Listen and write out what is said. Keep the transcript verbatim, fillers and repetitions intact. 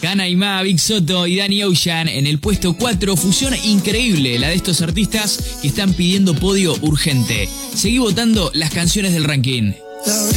Kana y Ma, Big Soto y Danny Ocean en el puesto cuatro. Fusión increíble la de estos artistas que están pidiendo podio urgente. Seguí votando las canciones del ranking.